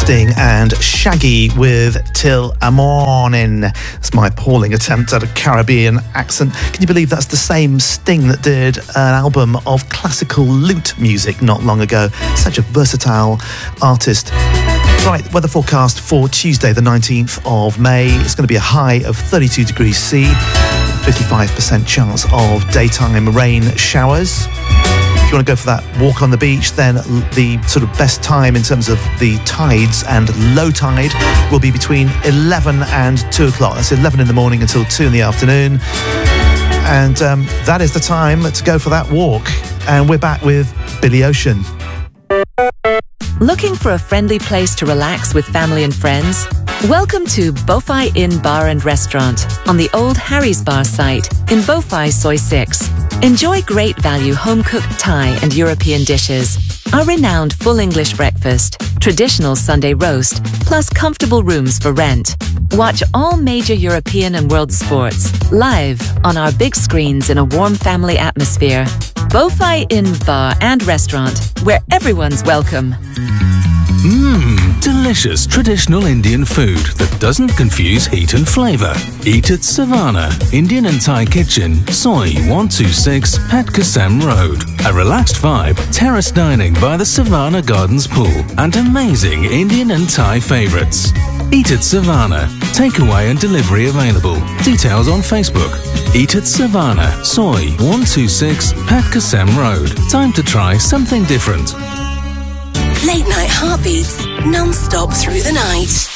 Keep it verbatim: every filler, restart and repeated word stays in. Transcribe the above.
Sting and Shaggy with Till a Morning. It's my appalling attempt at a Caribbean accent. Can you believe that's the same Sting that did an album of classical lute music not long ago? Such a versatile artist. Right, weather forecast for Tuesday the nineteenth of May. It's going to be a high of thirty-two degrees C, fifty-five percent chance of daytime rain showers. If you want to go for that walk on the beach, then the sort of best time in terms of the tides and low tide will be between eleven and two o'clock. That's eleven in the morning until two in the afternoon. And um, that is the time to go for that walk. And we're back with Billy Ocean. Looking for a friendly place to relax with family and friends? Welcome to Beaufy Inn Bar and Restaurant on the old Harry's Bar site in Beaufy Soy six. Enjoy great value home-cooked Thai and European dishes, a renowned full English breakfast, traditional Sunday roast, plus comfortable rooms for rent. Watch all major European and world sports live on our big screens in a warm family atmosphere. Beaufy Inn Bar and Restaurant, where everyone's welcome. Mmm, delicious traditional Indian food that doesn't confuse heat and flavour. Eat at Savannah, Indian and Thai Kitchen, Soy one two six, Pat Kasem Road. A relaxed vibe, terrace dining by the Savannah Gardens pool, and amazing Indian and Thai favourites. Eat at Savannah. Takeaway and delivery available. Details on Facebook. Eat at Savannah, Soy one two six, Pat Kasem Road. Time to try something different. Late night heartbeats, non-stop through the night.